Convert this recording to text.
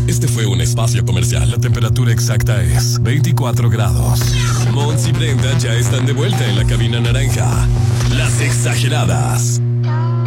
Este fue un espacio comercial. La temperatura exacta es 24 grados. Mons y Brenda ya están de vuelta en la cabina naranja. Las Exageradas.